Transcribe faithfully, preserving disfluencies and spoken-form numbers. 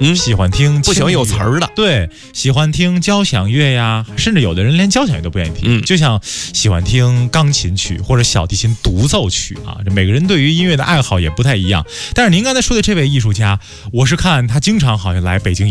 嗯， 喜欢听不喜欢有词儿的， 对，喜欢听交响乐呀，甚至有的人连交响乐都不愿意听， 嗯， 就像喜欢听钢琴曲或者小提琴独奏曲啊。这每个人对于音乐的爱好也不太一样。但是您刚才说的这位艺术家，我是看他经常好像来北京。